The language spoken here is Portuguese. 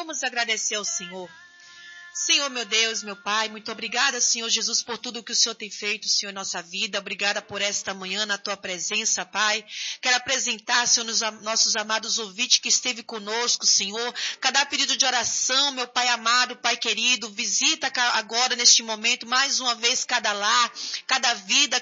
Vamos agradecer ao Senhor. Senhor, meu Deus, meu Pai, muito obrigada, Senhor Jesus, por tudo que o Senhor tem feito, Senhor, em nossa vida. Obrigada por esta manhã na Tua presença, Pai. Quero apresentar, Senhor, nossos amados ouvintes que esteve conosco, Senhor. Cada pedido de oração, meu Pai amado, Pai querido, visita agora, neste momento, mais uma vez, cada lar, cada vida,